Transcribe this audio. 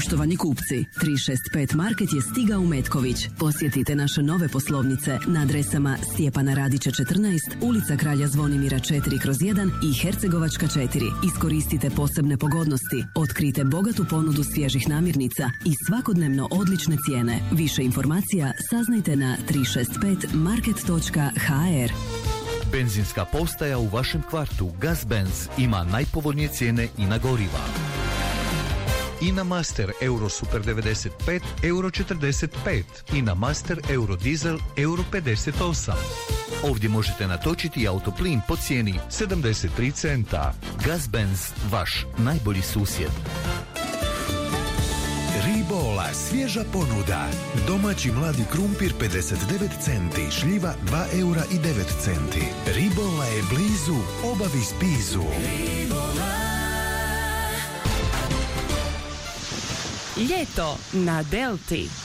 Poštovani kupci, 365 Market je stigao u Metković. Posjetite naše nove poslovnice na adresama Stjepana Radića 14, ulica Kralja Zvonimira 4/1 i Hercegovačka 4. Iskoristite posebne pogodnosti, otkrite bogatu ponudu svježih namirnica i svakodnevno odlične cijene. Više informacija saznajte na 365market.hr. Benzinska postaja u vašem kvartu Gazbenz ima najpovoljnije cijene i na goriva. INA Master Euro Super 95 Euro 45, INA Master Euro Diesel Euro 58. Ovdje možete natočiti autoplin po cijeni 73 centa. Gazbenz, vaš najbolji susjed. Ribola, svježa ponuda. Domaći mladi krumpir 59 centi, šljiva 2 eura i 9 centi. Ribola je blizu, obavi spizu. Ljeto na Delti.